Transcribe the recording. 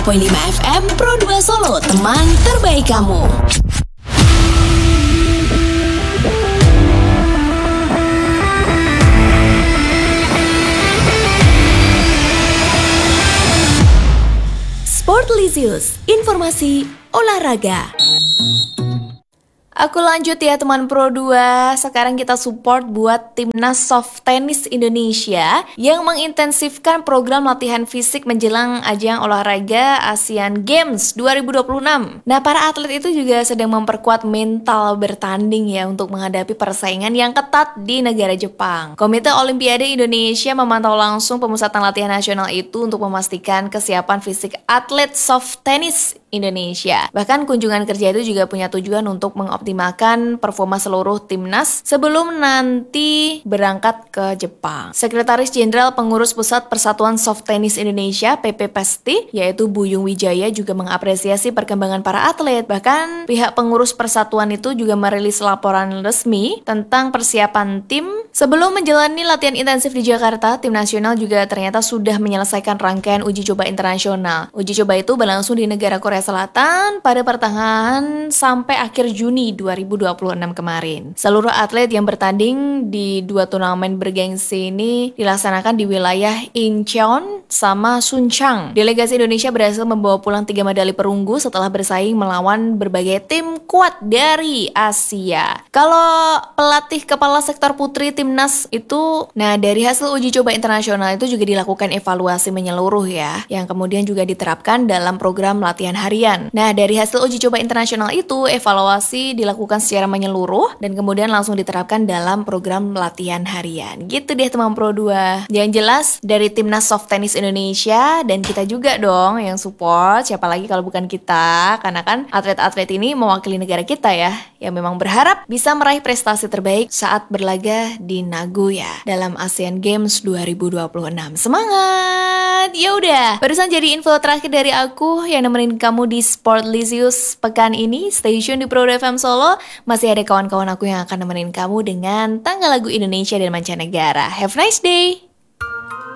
5 FM Pro 2 Solo, teman terbaik kamu. Sportlicious, informasi olahraga. Aku lanjut ya teman Pro 2. Sekarang kita support buat Timnas Soft Tennis Indonesia yang mengintensifkan program latihan fisik menjelang ajang olahraga Asian Games 2026. Nah, para atlet itu juga sedang memperkuat mental bertanding ya untuk menghadapi persaingan yang ketat di negara Jepang. Komite Olimpiade Indonesia memantau langsung pemusatan latihan nasional itu untuk memastikan kesiapan fisik atlet soft tennis Indonesia. Bahkan kunjungan kerja itu juga punya tujuan untuk mengoptimalkan performa seluruh timnas sebelum nanti berangkat ke Jepang. Sekretaris Jenderal Pengurus Pusat Persatuan Soft Tennis Indonesia (PPPSTI) yaitu Buyung Wijaya juga mengapresiasi perkembangan para atlet. Bahkan pihak pengurus persatuan itu juga merilis laporan resmi tentang persiapan tim. Sebelum menjalani latihan intensif di Jakarta, tim nasional juga ternyata sudah menyelesaikan rangkaian uji coba internasional. Uji coba itu berlangsung di negara Korea Selatan pada pertengahan sampai akhir Juni 2026 kemarin. Seluruh atlet yang bertanding di dua turnamen bergengsi ini dilaksanakan di wilayah Incheon sama Suncheon. Delegasi Indonesia berhasil membawa pulang 3 medali perunggu setelah bersaing melawan berbagai tim kuat dari Asia. Kalau pelatih kepala sektor putri timnas itu, nah dari hasil uji coba internasional itu juga dilakukan evaluasi menyeluruh ya, yang kemudian juga diterapkan dalam program latihan harian. Nah, dari hasil uji coba internasional itu, evaluasi dilakukan secara menyeluruh dan kemudian langsung diterapkan dalam program latihan harian. Gitu deh teman Pro 2. Yang jelas dari Timnas Soft Tennis Indonesia dan kita juga dong yang support, siapa lagi kalau bukan kita, karena kan atlet-atlet ini mewakili negara kita ya, yang memang berharap bisa meraih prestasi terbaik saat berlaga di Nagoya dalam Asian Games 2026. Semangat! Ya udah, barusan jadi info terakhir dari aku yang nemenin kamu di Sportlicious pekan ini. Stay tune di Pro 2 FM Solo. Masih ada kawan-kawan aku yang akan nemenin kamu dengan tanggal lagu Indonesia dan mancanegara. Have a nice day!